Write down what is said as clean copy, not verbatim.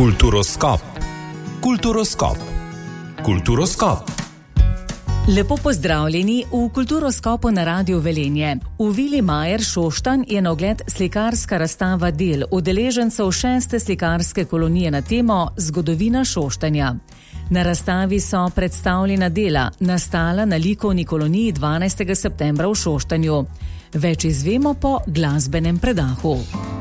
Kulturoskop. Kulturoskop. Kulturoskop. Lepo pozdravljeni v Kulturoskopu na Radiu Velenje. V Vili Majer Šoštanj je na ogled slikarska razstava del udeležencev 6. slikarske kolonije na temo Zgodovina Šoštanja. Na razstavi so predstavljena dela, nastala na likovni koloniji 12. septembra v Šoštanju. Več izvemo po glasbenem predahu.